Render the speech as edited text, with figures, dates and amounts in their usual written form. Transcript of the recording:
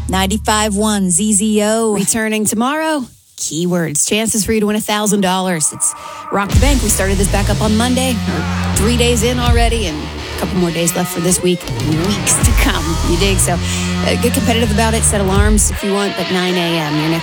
95.1 ZZO. Returning tomorrow, keywords. Chances for you to win $1,000. It's Rock the Bank. We started this back up on Monday. We're 3 days in already, and a couple more days left for this week. Weeks to come. You dig? So get competitive about it. Set alarms if you want, but 9 a.m. Your next